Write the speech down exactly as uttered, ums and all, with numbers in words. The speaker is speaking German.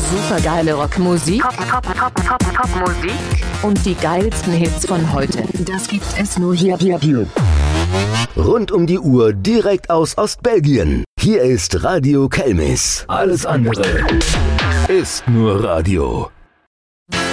Supergeile Rockmusik, Pop, Pop, Pop, Pop, Pop, Musik und die geilsten Hits von heute. Das gibt es nur hier, hier, hier. Rund um die Uhr direkt aus Ostbelgien. Hier ist Radio Kelmis. Alles andere ist nur Radio.